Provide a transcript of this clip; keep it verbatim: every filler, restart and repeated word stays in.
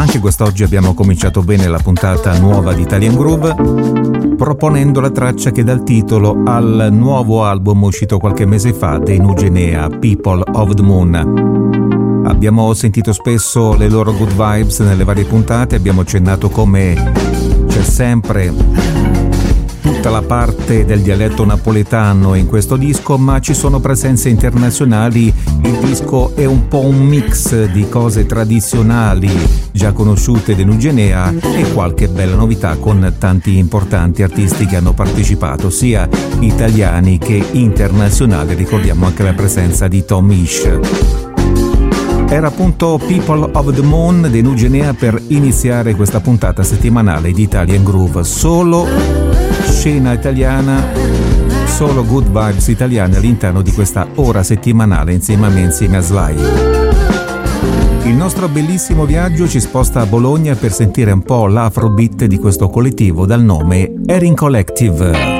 Anche quest'oggi abbiamo cominciato bene la puntata nuova di Italian Groove, proponendo la traccia che dà il titolo al nuovo album uscito qualche mese fa dei Nugenea, People of the Moon. Abbiamo sentito spesso le loro good vibes nelle varie puntate, abbiamo accennato come c'è sempre tutta la parte del dialetto napoletano in questo disco, ma ci sono presenze internazionali. Il disco è un po' un mix di cose tradizionali già conosciute di Nugenea e qualche bella novità con tanti importanti artisti che hanno partecipato, sia italiani che internazionali. Ricordiamo anche la presenza di Tom Misch. Era appunto People of the Moon dei Nugenea per iniziare questa puntata settimanale di Italian Groove. Solo scena italiana, solo good vibes italiane all'interno di questa ora settimanale insieme a me, insieme a Sly. Il nostro bellissimo viaggio ci sposta a Bologna per sentire un po' l'afrobeat di questo collettivo dal nome Erin Collective.